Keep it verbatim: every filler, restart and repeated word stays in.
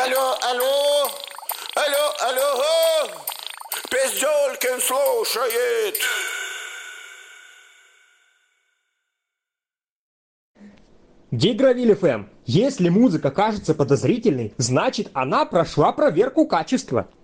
Алло, алло, алло, алло, Пизделкин слушает. Гигровиль эф эм. Если музыка кажется подозрительной, значит она прошла проверку качества.